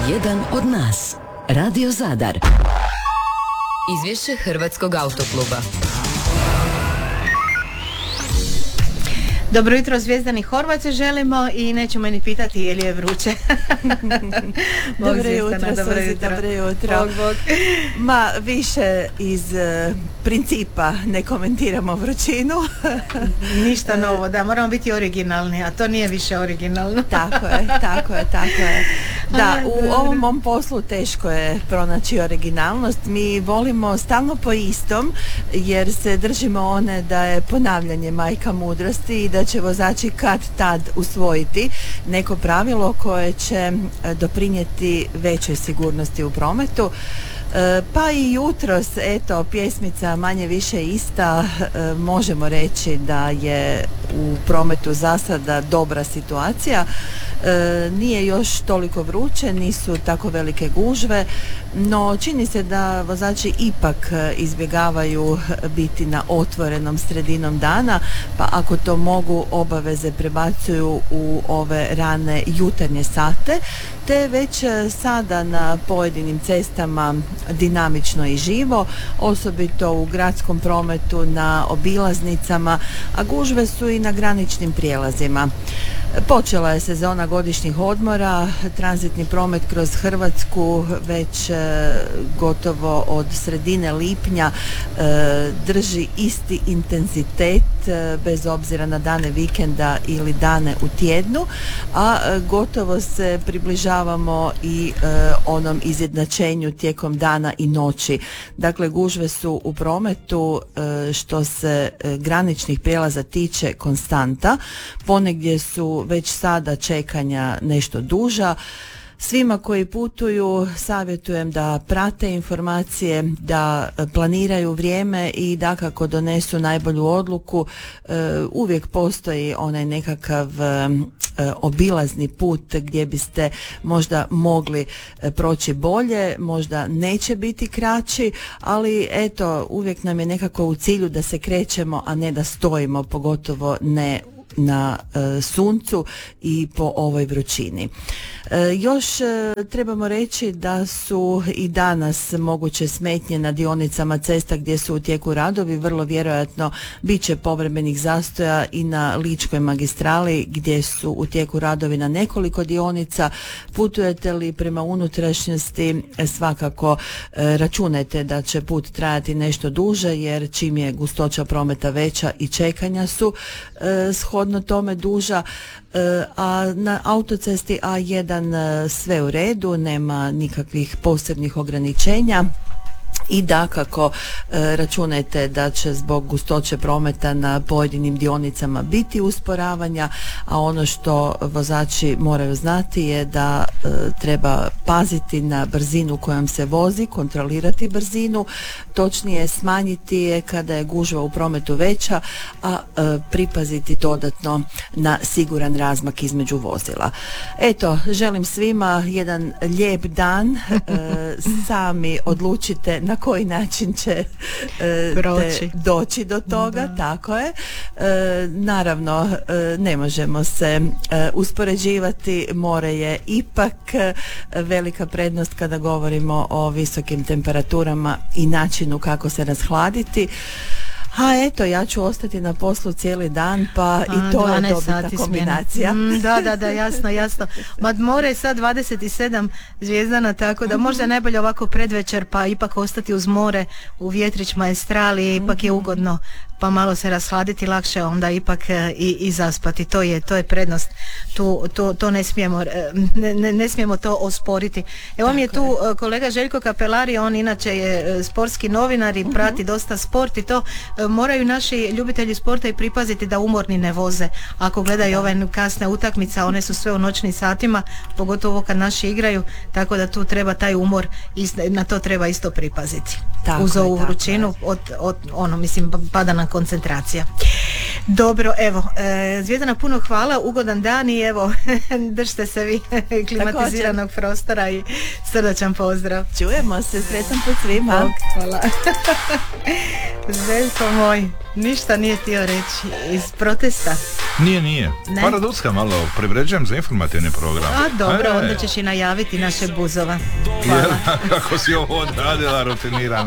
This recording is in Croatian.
Jedan od nas. Radio Zadar. Izvješće Hrvatskog autokluba. Dobro jutro, Zvijezdani Horvace želimo i nećemo ni pitati je li je vruće. Dobro jutro. Bog. Ma više iz principa ne komentiramo vrućinu. Ništa novo, da, moramo biti originalni, a to nije više originalno. Tako je. Da, u ovom mom poslu teško je pronaći originalnost. Mi volimo stalno po istom, jer se držimo one da je ponavljanje majka mudrosti i da će vozači kad tad usvojiti neko pravilo koje će doprinijeti većoj sigurnosti u prometu. Pa i jutros, eto, pjesmica manje više ista, možemo reći da je u prometu za sada dobra situacija. Nije još toliko vruće, nisu tako velike gužve, no čini se da vozači ipak izbjegavaju biti na otvorenom sredinom dana, pa ako to mogu, obaveze prebacuju u ove rane jutarnje sate, te već sada na pojedinim cestama dinamično i živo, osobito u gradskom prometu, na obilaznicama, a gužve su i na graničnim prijelazima. Počela je sezona godišnjih odmora, tranzitni promet kroz Hrvatsku već gotovo od sredine lipnja drži isti intenzitet bez obzira na dane vikenda ili dane u tjednu, a gotovo se približavamo i onom izjednačenju tijekom dana i noći. Dakle, gužve su u prometu što se graničnih prijelaza tiče konstanta, ponegdje su već sada čekanja nešto duža. Svima koji putuju savjetujem da prate informacije, da planiraju vrijeme i da kako donesu najbolju odluku. Uvijek postoji onaj nekakav obilazni put gdje biste možda mogli proći bolje, možda neće biti kraći, ali eto, uvijek nam je nekako u cilju da se krećemo, a ne da stojimo, pogotovo ne na suncu i po ovoj vrućini. Još trebamo reći da su i danas moguće smetnje na dionicama cesta gdje su u tijeku radovi, vrlo vjerojatno bit će povremenih zastoja i na Ličkoj magistrali gdje su u tijeku radovi na nekoliko dionica. Putujete li prema unutrašnjosti, svakako računajte da će put trajati nešto duže, jer čim je gustoća prometa veća i čekanja su shodno tome duža, a na autocesti A1 sve u redu, nema nikakvih posebnih ograničenja. I dakako računajte da će zbog gustoće prometa na pojedinim dionicama biti usporavanja, a ono što vozači moraju znati je da treba paziti na brzinu kojom se vozi, kontrolirati brzinu, točnije smanjiti je kada je gužva u prometu veća, a pripaziti dodatno na siguran razmak između vozila. Eto, želim svima jedan lijep dan, sami odlučite na koji način će doći do toga, da. Tako je. Naravno, ne možemo se uspoređivati, more je ipak velika prednost kada govorimo o visokim temperaturama i načinu kako se rashladiti. A eto, ja ću ostati na poslu cijeli dan, pa i to je dobitna kombinacija. Da, jasno. More je sad 27 Zvijezdana, tako da možda je najbolje ovako predvečer, pa ipak ostati uz more u Vjetrić Maestrali, ipak je ugodno, pa malo se rashladiti, lakše onda ipak i zaspati. To je prednost. To ne smijemo to osporiti. Evo mi je tu kolega Željko Kapelari, on inače je sportski novinar i prati dosta sport i to moraju naši ljubitelji sporta i pripaziti da umorni ne voze. Ako gledaju ove kasne utakmice, one su sve u noćnim satima, pogotovo kad naši igraju, tako da tu treba taj umor, na to treba isto pripaziti. Uz ovu vrućinu, pada nam koncentracija. Dobro, evo, Zvijezdana, puno hvala, ugodan dan i evo, držite se vi klimatiziranog prostora i srdačan pozdrav. Čujemo se, sretan put svima. Bog, hvala. Željko moj, ništa nije htio reći iz protesta. Nije. Ne? Paraducka malo, privređujem za informativni program. A dobro, onda ćeš i najaviti naše buzova. Hvala. Kako si ovo odradila rutinirano.